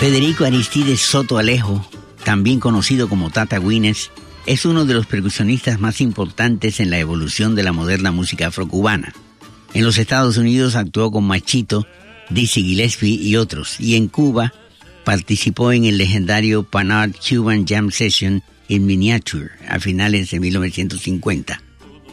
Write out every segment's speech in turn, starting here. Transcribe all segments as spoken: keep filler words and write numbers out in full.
Federico Aristides Soto Alejo, también conocido como Tata Guinness, es uno de los percusionistas más importantes en la evolución de la moderna música afrocubana. En los Estados Unidos actuó con Machito, Dizzy Gillespie y otros, y en Cuba participó en el legendario Panart Cuban Jam Session in Miniature a finales de mil novecientos cincuenta.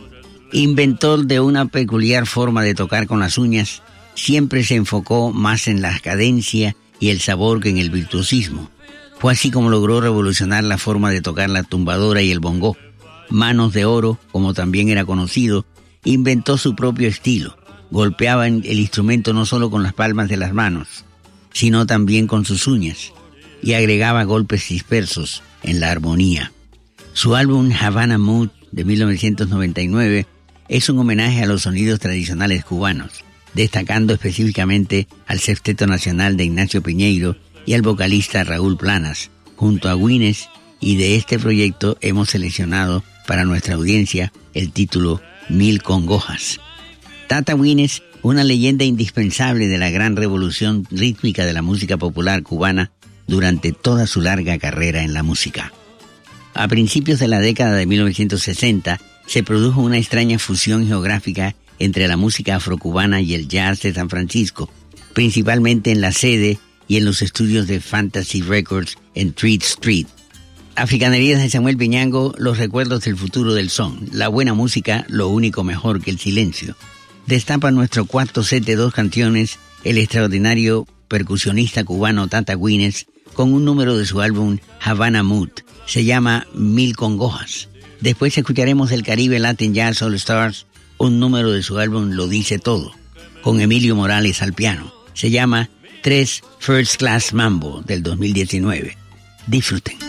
Inventor de una peculiar forma de tocar con las uñas, siempre se enfocó más en la cadencia y el sabor que en el virtuosismo. Fue así como logró revolucionar la forma de tocar la tumbadora y el bongó. Manos de Oro, como también era conocido, inventó su propio estilo. Golpeaba el instrumento no solo con las palmas de las manos, sino también con sus uñas, y agregaba golpes dispersos en la armonía. Su álbum Havana Mood de mil novecientos noventa y nueve es un homenaje a los sonidos tradicionales cubanos, destacando específicamente al Sexteto Nacional de Ignacio Piñeiro y al vocalista Raúl Planas, junto a Guinness, y de este proyecto hemos seleccionado para nuestra audiencia el título Mil Congojas. Tata Guinness, una leyenda indispensable de la gran revolución rítmica de la música popular cubana durante toda su larga carrera en la música. A principios de la década de mil novecientos sesenta se produjo una extraña fusión geográfica entre la música afrocubana y el jazz de San Francisco, principalmente en la sede y en los estudios de Fantasy Records en Treat Street. Africanerías de Samuel Piñango, los recuerdos del futuro del son, la buena música, lo único mejor que el silencio. Destapa nuestro cuarto set de dos canciones el extraordinario percusionista cubano Tata Guinness con un número de su álbum Havana Mood. Se llama Mil Congojas. Después escucharemos el Caribe Latin Jazz All Stars, un número de su álbum Lo Dice Todo, con Emilio Morales al piano. Se llama Tres First Class Mambo del dos mil diecinueve. Disfruten.